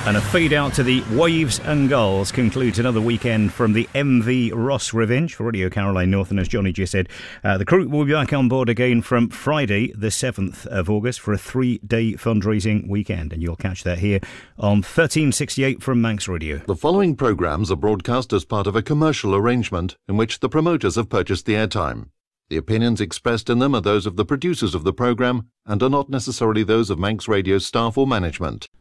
And a feed out to the Waves and Gulls concludes another weekend from the MV Ross Revenge for Radio Caroline North. And as Johnny just said, the crew will be back on board again from Friday the 7th of August for a 3-day fundraising weekend. And you'll catch that here on 1368 from Manx Radio. The following programmes are broadcast as part of a commercial arrangement in which the promoters have purchased the airtime. The opinions expressed in them are those of the producers of the programme and are not necessarily those of Manx Radio staff or management.